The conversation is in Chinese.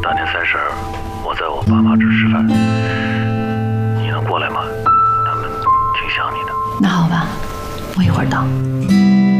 大年30我在我爸妈这儿吃饭，你能过来吗？他们挺想你的。 那好吧，我一会儿到。